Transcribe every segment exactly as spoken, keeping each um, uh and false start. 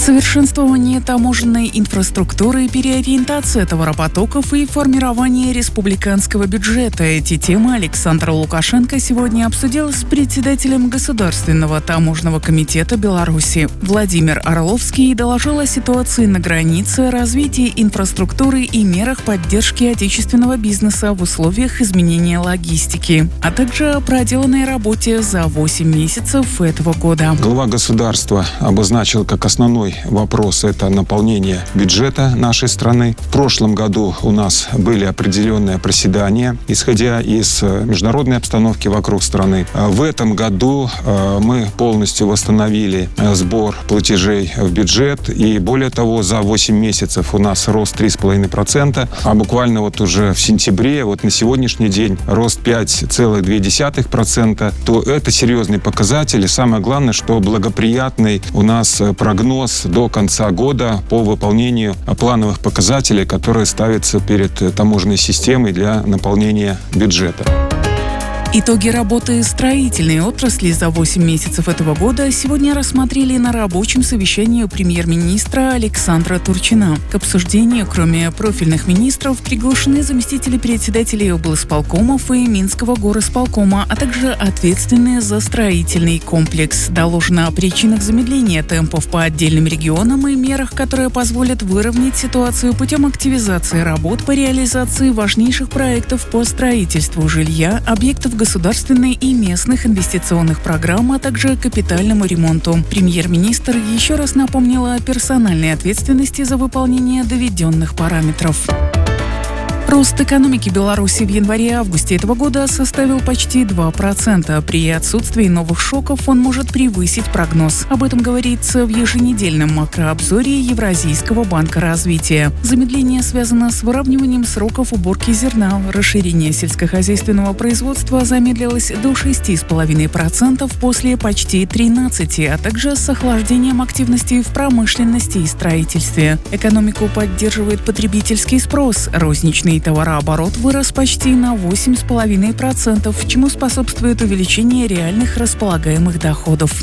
Совершенствование таможенной инфраструктуры, переориентация товаропотоков и формирование республиканского бюджета. Эти темы Александр Лукашенко сегодня обсудил с председателем Государственного таможенного комитета Беларуси. Владимир Орловский доложил о ситуации на границе, развитии инфраструктуры и мерах поддержки отечественного бизнеса в условиях изменения логистики, а также о проделанной работе за восемь месяцев этого года. Глава государства обозначил как основной вопрос – это наполнение бюджета нашей страны. В прошлом году у нас были определенные проседания, исходя из международной обстановки вокруг страны. В этом году мы полностью восстановили сбор платежей в бюджет, и более того, за восемь месяцев у нас рост три целых пять десятых процента, а буквально вот уже в сентябре, вот на сегодняшний день рост пять целых две десятых процента, то это серьезный показатель. И самое главное, что благоприятный у нас прогноз до конца года по выполнению плановых показателей, которые ставятся перед таможенной системой для наполнения бюджета. Итоги работы строительной отрасли за восемь месяцев этого года сегодня рассмотрели на рабочем совещании у премьер-министра Александра Турчина. К обсуждению, кроме профильных министров, приглашены заместители председателей облсполкомов и Минского горосполкома, а также ответственные за строительный комплекс. Доложено о причинах замедления темпов по отдельным регионам и мерах, которые позволят выровнять ситуацию путем активизации работ по реализации важнейших проектов по строительству жилья, объектов государственной и местных инвестиционных программ, а также капитальному ремонту. Премьер-министр еще раз напомнила о персональной ответственности за выполнение доведенных параметров. Рост экономики Беларуси в январе-августе этого года составил почти два процента. При отсутствии новых шоков он может превысить прогноз. Об этом говорится в еженедельном макрообзоре Евразийского банка развития. Замедление связано с выравниванием сроков уборки зерна. Расширение сельскохозяйственного производства замедлилось до шести целых пяти десятых процента после почти тринадцати процентов, а также с охлаждением активности в промышленности и строительстве. Экономику поддерживает потребительский спрос. Розничный товарооборот вырос почти на восемь целых пять десятых процента, чему способствует увеличение реальных располагаемых доходов.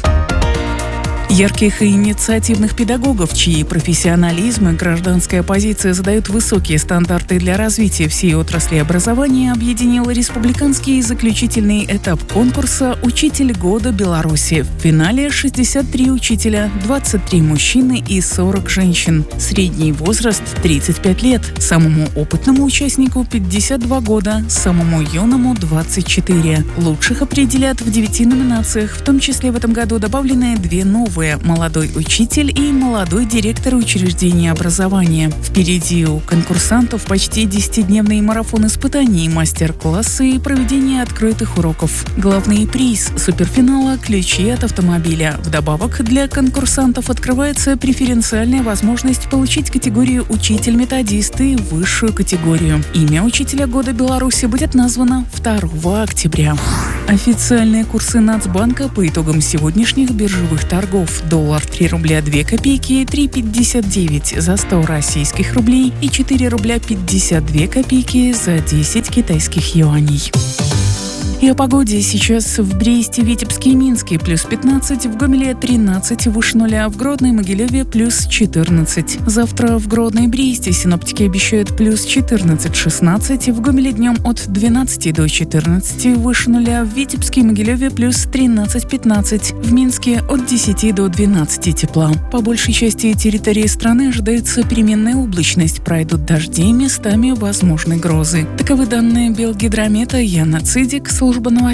Ярких и инициативных педагогов, чьи профессионализм и гражданская позиция задают высокие стандарты для развития всей отрасли образования, объединил республиканский заключительный этап конкурса «Учитель года Беларуси». В финале шестьдесят три учителя, двадцать три мужчины и сорок женщин. Средний возраст – тридцать пять лет. Самому опытному участнику – пятьдесят два года, самому юному – двадцать четыре. Лучших определят в девяти номинациях, в том числе в этом году добавлены две новые: молодой учитель и молодой директор учреждения образования. Впереди у конкурсантов почти десятидневный марафон испытаний, мастер-классы и проведение открытых уроков. Главный приз суперфинала – ключи от автомобиля. Вдобавок, для конкурсантов открывается преференциальная возможность получить категорию «Учитель-методист» и высшую категорию. Имя Учителя года Беларуси будет названо второго октября. Официальные курсы Нацбанка по итогам сегодняшних биржевых торгов. Доллар три рубля две копейки, три пятьдесят девять за сто российских рублей и четыре рубля пятьдесят две копейки за десять китайских юаней. И о погоде. Сейчас в Бресте, Витебске и Минске плюс пятнадцать, в Гомеле тринадцать выше нуля, в Гродно и Могилеве плюс четырнадцать. Завтра в Гродно и Бресте синоптики обещают плюс четырнадцать-шестнадцать, в Гомеле днем от двенадцати до четырнадцати выше нуля, в Витебске и Могилеве плюс тринадцать-пятнадцать, в Минске от десяти до двенадцати тепла. По большей части территории страны ожидается переменная облачность, пройдут дожди, местами возможны грозы. Таковы данные Белгидромета. Яна Цидик, служба новостей.